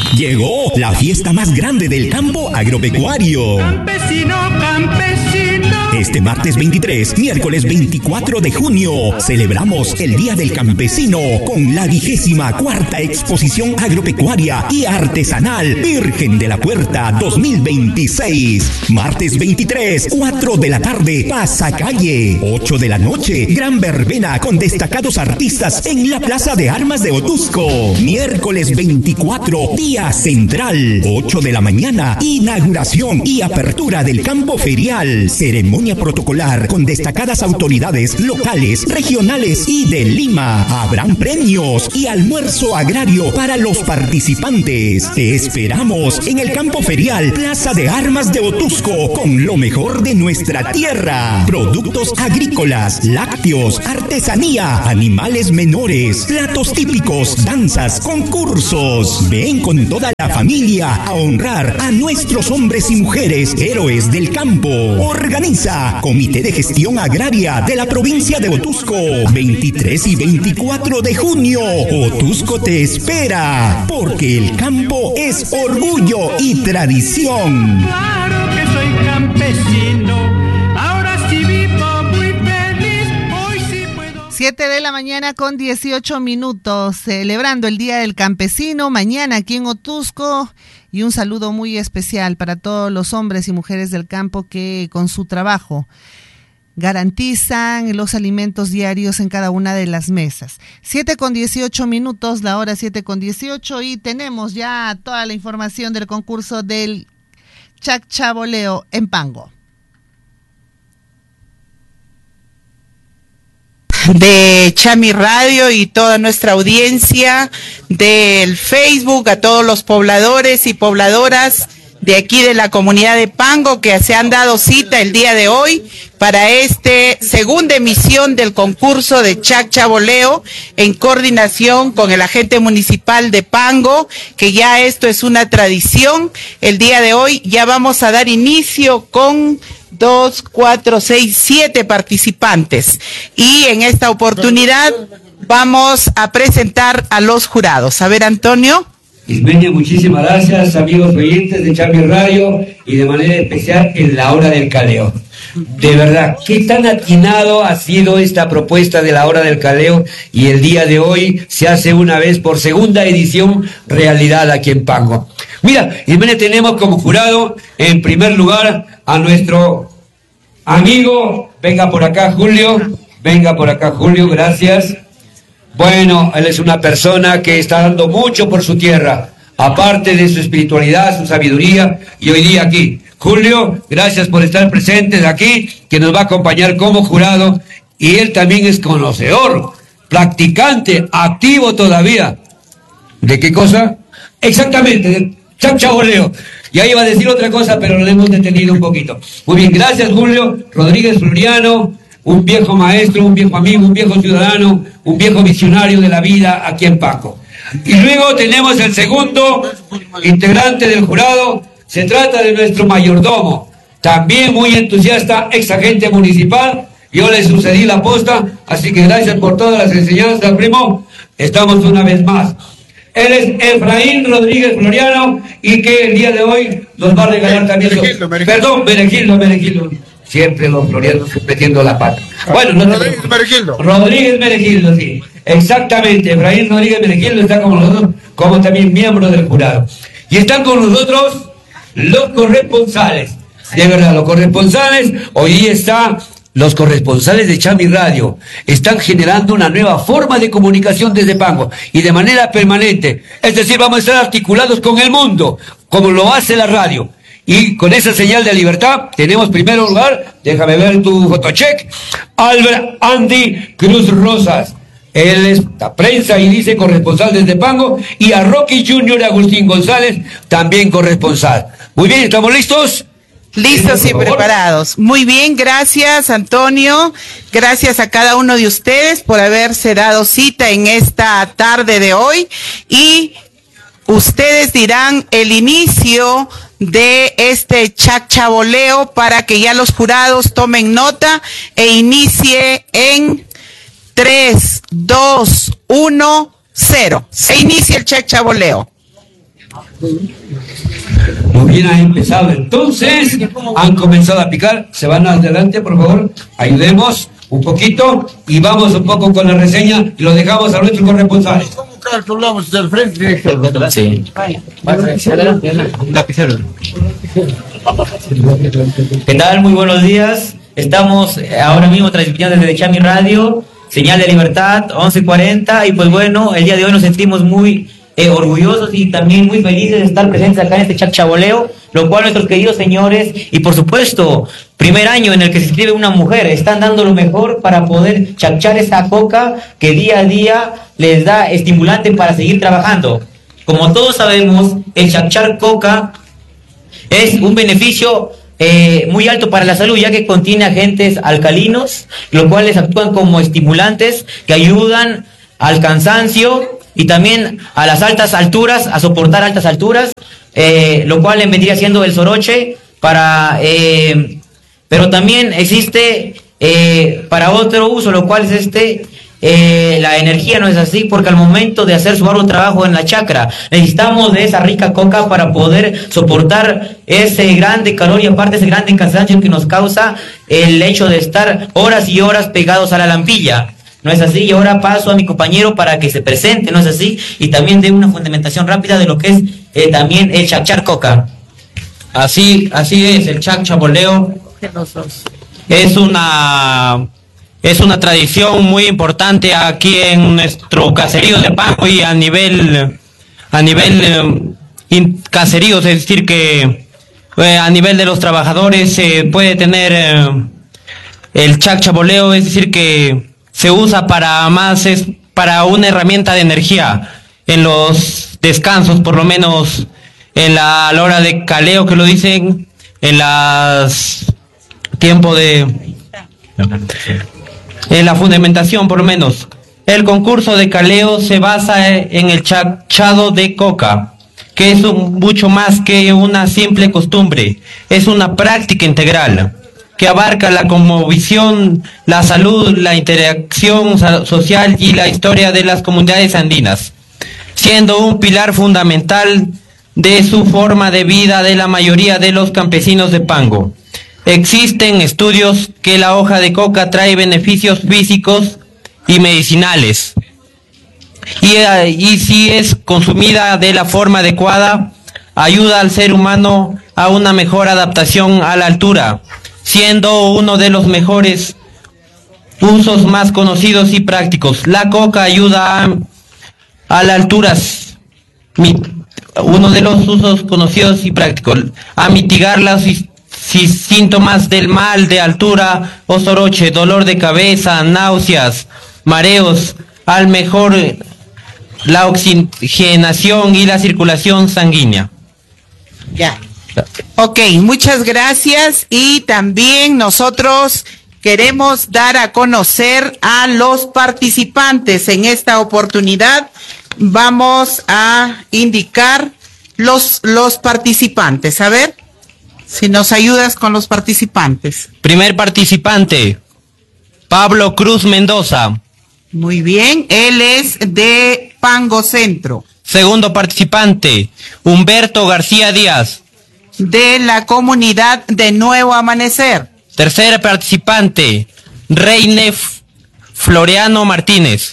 Llegó la fiesta más grande del campo agropecuario. Campesino, campesino. Este martes 23, miércoles 24 de junio, celebramos el Día del Campesino con la 24ª Exposición Agropecuaria y Artesanal Virgen de la Puerta 2026. Martes 23, 4 de la tarde, Pasacalle. 8 de la noche, gran verbena con destacados artistas en la Plaza de Armas de Otuzco. Miércoles 24, día central. 8 de la mañana, inauguración y apertura del campo ferial. Ceremonia protocolar con destacadas autoridades locales, regionales y de Lima. Habrán premios y almuerzo agrario para los participantes. Te esperamos en el campo ferial Plaza de Armas de Otuzco con lo mejor de nuestra tierra. Productos agrícolas, lácteos, artesanía, animales menores, platos típicos, danzas, concursos. Ven con toda la familia a honrar a nuestros hombres y mujeres héroes del campo. Organiza Comité de Gestión Agraria de la provincia de Otuzco. 23 y 24 de junio. Otuzco te espera, porque el campo es orgullo y tradición. Claro que soy campesino. Ahora sí vivo muy feliz. Hoy sí puedo. 7 de la mañana con 18 minutos. Celebrando el Día del Campesino. Mañana aquí en Otuzco. Y un saludo muy especial para todos los hombres y mujeres del campo que con su trabajo garantizan los alimentos diarios en cada una de las mesas. 7 con 18 minutos, la hora 7 con 18, y tenemos ya toda la información del concurso del Chacchaboleo en Pango. De Chami Radio y toda nuestra audiencia del Facebook, a todos los pobladores y pobladoras de aquí de la comunidad de Pango que se han dado cita el día de hoy para esta segunda emisión del concurso de Chacchaboleo en coordinación con el agente municipal de Pango, que ya esto es una tradición. El día de hoy ya vamos a dar inicio con 2, 4, 6, 7 participantes. Y en esta oportunidad vamos a presentar a los jurados. A ver, Antonio. Ismeña, muchísimas gracias, amigos oyentes de Chami Radio y de manera especial en la hora del caleo. De verdad, qué tan atinado ha sido esta propuesta de la hora del caleo, y el día de hoy se hace una vez por segunda edición realidad aquí en Pango. Mira, Ismeña, tenemos como jurado en primer lugar a nuestro amigo, venga por acá Julio, gracias. Bueno, él es una persona que está dando mucho por su tierra, aparte de su espiritualidad, su sabiduría, y hoy día aquí. Julio, gracias por estar presentes aquí, que nos va a acompañar como jurado, y él también es conocedor, practicante, activo todavía. ¿De qué cosa? Exactamente, de Chacchaboleo. Ya iba a decir otra cosa, pero lo hemos detenido un poquito. Muy bien, gracias Julio Rodríguez Floriano, un viejo maestro, un viejo amigo, un viejo ciudadano, un viejo visionario de la vida aquí en Pango. Y luego tenemos el segundo integrante del jurado, se trata de nuestro mayordomo, también muy entusiasta, ex agente municipal. Yo le sucedí la posta, así que gracias por todas las enseñanzas, primo. Estamos una vez más. Él es Efraín Rodríguez Floriano, y que el día de hoy nos va a regalar también... Meregildo. Siempre los florianos metiendo la pata. Bueno, Rodríguez Meregildo, sí. Exactamente, Efraín Rodríguez Meregildo está con nosotros como también miembro del jurado. Y están con nosotros los corresponsales. De verdad, los corresponsales, hoy están los corresponsales de Chami Radio. Están generando una nueva forma de comunicación desde Pango y de manera permanente. Es decir, vamos a estar articulados con el mundo, como lo hace la radio. Y con esa señal de libertad, tenemos primero lugar, déjame ver tu fotocheck, Albert Andy Cruz Rosas. Él es la prensa y dice corresponsal desde Pango, y a Rocky Junior Agustín González, también corresponsal. Muy bien, ¿estamos listos? Listos y preparados. Muy bien, gracias Antonio, gracias a cada uno de ustedes por haberse dado cita en esta tarde de hoy, y ustedes dirán el inicio de este Chacchaboleo para que ya los jurados tomen nota e inicie en 3, 2, 1, 0. Se inicia el Chacchaboleo. Muy bien, ha empezado. Entonces, han comenzado a picar. Se van adelante, por favor. Ayudemos un poquito y vamos un poco con la reseña y lo dejamos a nuestro corresponsal. ¿Cómo calculamos del frente? Sí. ¿Qué tal? Muy buenos días. Estamos ahora mismo transmitiendo desde Chami Radio, Señal de Libertad, 11:40. Y pues bueno, el día de hoy nos sentimos muy orgullosos y también muy felices de estar presentes acá en este chacchaboleo, lo cual nuestros queridos señores y por supuesto, primer año en el que se inscribe una mujer, están dando lo mejor para poder chachar esa coca que día a día les da estimulante para seguir trabajando. Como todos sabemos, el chachar coca es un beneficio muy alto para la salud, ya que contiene agentes alcalinos, los cuales actúan como estimulantes que ayudan al cansancio y también a las altas alturas, a soportar altas alturas, lo cual vendría siendo el soroche, pero también existe para otro uso, lo cual es la energía, ¿no es así? Porque al momento de hacer su arduo trabajo en la chacra, necesitamos de esa rica coca para poder soportar ese grande calor y aparte ese grande cansancio que nos causa el hecho de estar horas y horas pegados a la lampilla. ¿No es así? Y ahora paso a mi compañero para que se presente, ¿no es así? Y también dé una fundamentación rápida de lo que es también el chachar coca. Así es, el chacchaboleo es una tradición muy importante aquí en nuestro caserío de Pango y a nivel caseríos, es decir que a nivel de los trabajadores se puede tener el chacchaboleo, es decir que se usa para una herramienta de energía en los descansos, por lo menos a la hora de caleo que lo dicen, en las tiempo en la fundamentación por lo menos. El concurso de caleo se basa en el chachado de coca, que es mucho más que una simple costumbre, es una práctica integral que abarca la cosmovisión, la salud, la interacción social y la historia de las comunidades andinas, siendo un pilar fundamental de su forma de vida de la mayoría de los campesinos de Pango. Existen estudios que la hoja de coca trae beneficios físicos y medicinales, y si es consumida de la forma adecuada, ayuda al ser humano a una mejor adaptación a la altura, siendo uno de los mejores usos más conocidos y prácticos. La coca ayuda a las alturas, uno de los usos conocidos y prácticos, a mitigar los síntomas del mal de altura o soroche, dolor de cabeza, náuseas, mareos, al mejor la oxigenación y la circulación sanguínea. Ya. Ok, muchas gracias y también nosotros queremos dar a conocer a los participantes. En esta oportunidad vamos a indicar los participantes. A ver, si nos ayudas con los participantes. Primer participante, Pablo Cruz Mendoza. Muy bien, él es de Pango Centro. Segundo participante, Humberto García Díaz. De la comunidad de Nuevo Amanecer. Tercer participante, Reine Floreano Martínez.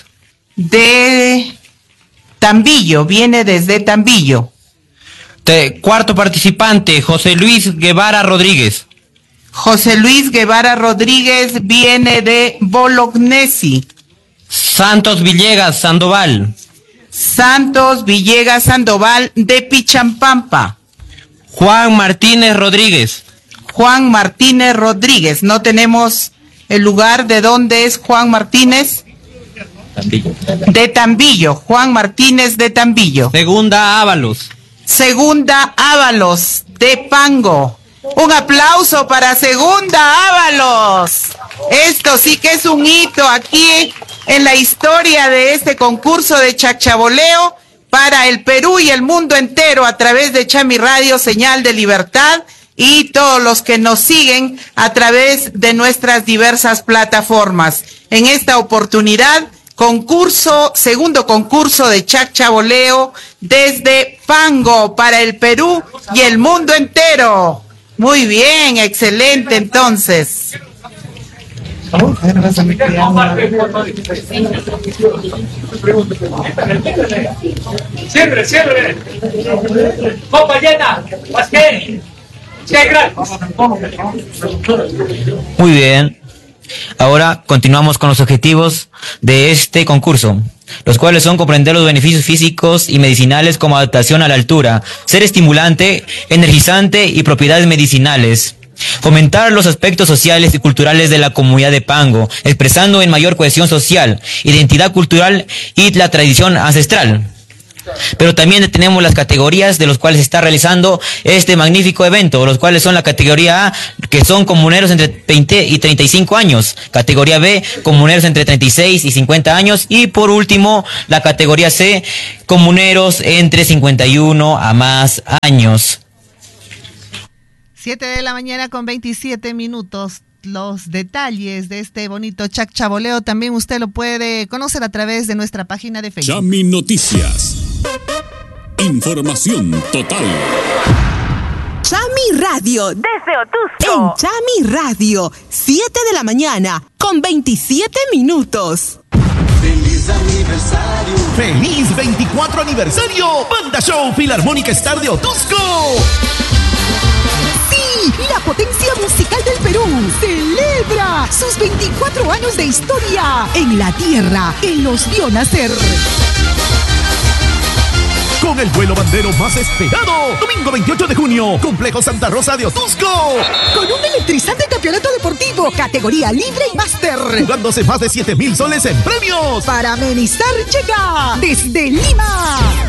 De Tambillo, viene desde Tambillo. Cuarto participante, José Luis Guevara Rodríguez. José Luis Guevara Rodríguez viene de Bolognesi. Santos Villegas Sandoval. Santos Villegas Sandoval de Pichampampa. Juan Martínez Rodríguez. Juan Martínez Rodríguez. No tenemos el lugar de dónde es Juan Martínez. Tambillo. De Tambillo. Juan Martínez de Tambillo. Segunda Ábalos. Segunda Ábalos de Pango. Un aplauso para Segunda Ábalos. Esto sí que es un hito aquí en la historia de este concurso de chacchaboleo para el Perú y el mundo entero a través de Chami Radio, Señal de Libertad, y todos los que nos siguen a través de nuestras diversas plataformas. En esta oportunidad segundo concurso de chacchaboleo desde Pango para el Perú y el mundo entero. Muy bien, excelente entonces. Cierre. Copa llena. Muy bien. Ahora continuamos con los objetivos de este concurso, los cuales son comprender los beneficios físicos y medicinales como adaptación a la altura, ser estimulante, energizante y propiedades medicinales. Fomentar los aspectos sociales y culturales de la comunidad de Pango, expresando en mayor cohesión social, identidad cultural y la tradición ancestral. Pero también tenemos las categorías de los cuales se está realizando este magnífico evento, los cuales son la categoría A, que son comuneros entre 20 y 35 años, categoría B, comuneros entre 36 y 50 años, y por último, la categoría C, comuneros entre 51 a más años. 7 de la mañana con 27 minutos. Los detalles de este bonito chacchaboleo también usted lo puede conocer a través de nuestra página de Facebook. Chami Noticias. Información total. Chami Radio. Desde Otusco. En Chami Radio. 7 de la mañana con 27 minutos. ¡Feliz aniversario! ¡Feliz 24 aniversario! Banda Show Filarmónica Star de Otusco. ¡Sí! La potencia musical del Perú celebra sus 24 años de historia en la tierra que los vio nacer. Con el vuelo bandero más esperado, domingo 28 de junio, Complejo Santa Rosa de Otusco. Con un electrizante campeonato deportivo, categoría libre y máster. Jugándose más de 7,000 soles en premios. Para amenizar llega desde Lima